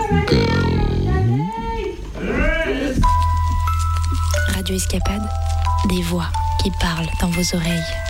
Radio Escapade, des voix qui parlent dans vos oreilles.